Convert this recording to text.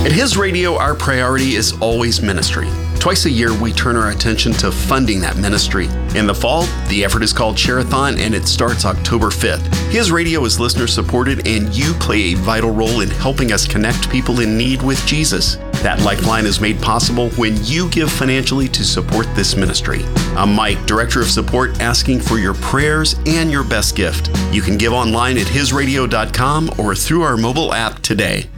At His Radio, our priority is always ministry. Twice a year, we turn our attention to funding that ministry. In the fall, the effort is called Share-a-thon, and it starts October 5th. His Radio is listener-supported, and you play a vital role in helping us connect people in need with Jesus. That lifeline is made possible when you give financially to support this ministry. I'm Mike, Director of Support, asking for your prayers and your best gift. You can give online at hisradio.com or through our mobile app today.